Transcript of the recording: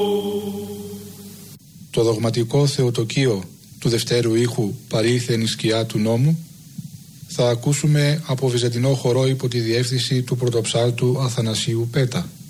Το δογματικό θεοτοκείο του δευτέρου ήχου «Παρήλθεν η σκιά του νόμου» θα ακούσουμε από βυζαντινό χορό υπό τη διεύθυνση του πρωτοψάλτου Αθανασίου Πέτα.